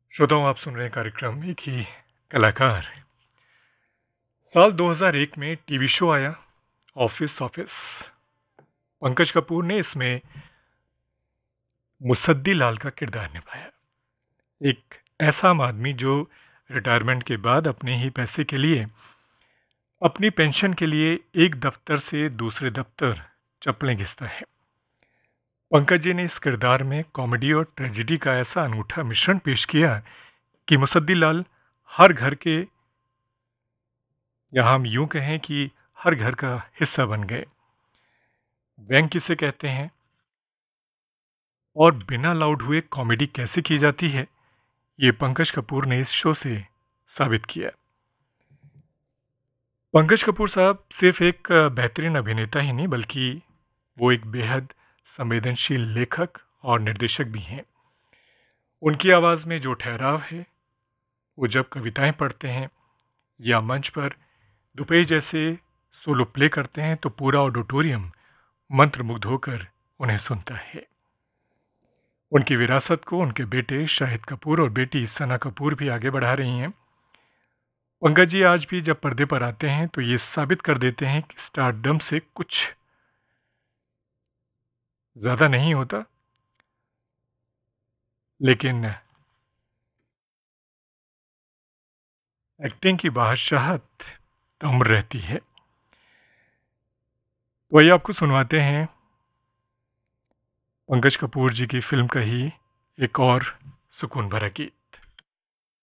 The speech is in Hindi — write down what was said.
श्रोताओं, आप सुन रहे हैं कार्यक्रम एक ही कलाकार। साल 2001 में टीवी शो आया ऑफिस ऑफिस। पंकज कपूर ने इसमें मुसद्दी लाल का किरदार निभाया। एक ऐसा आम आदमी जो रिटायरमेंट के बाद अपने ही पैसे के लिए, अपनी पेंशन के लिए एक दफ्तर से दूसरे दफ्तर चप्पलें घिसता है। पंकज जी ने इस किरदार में कॉमेडी और ट्रेजेडी का ऐसा अनूठा मिश्रण पेश किया कि मुसद्दी लाल हर घर के, या हम यूं कहें कि हर घर का हिस्सा बन गए। व्यंग किसे कहते हैं और बिना लाउड हुए कॉमेडी कैसे की जाती है, ये पंकज कपूर ने इस शो से साबित किया। पंकज कपूर साहब सिर्फ एक बेहतरीन अभिनेता ही नहीं, बल्कि वो एक बेहद संवेदनशील लेखक और निर्देशक भी हैं। उनकी आवाज़ में जो ठहराव है, वो जब कविताएं पढ़ते हैं या मंच पर दुपई जैसे सोलो प्ले करते हैं तो पूरा ऑडिटोरियम मंत्रमुग्ध होकर उन्हें सुनता है। उनकी विरासत को उनके बेटे शाहिद कपूर और बेटी सना कपूर भी आगे बढ़ा रही हैं। पंकज जी आज भी जब पर्दे पर आते हैं तो ये साबित कर देते हैं कि स्टारडम से कुछ ज़्यादा नहीं होता, लेकिन एक्टिंग की बादशाहत तो अमर रहती है। तो आइए आपको सुनवाते हैं पंकज कपूर जी की फिल्म का ही एक और सुकून भरा गीत।